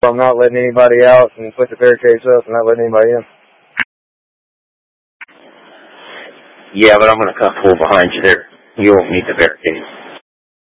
I'm not letting anybody out and put the barricades up and not letting anybody in. Yeah, but I'm going to come pull behind you there. You won't need the barricades.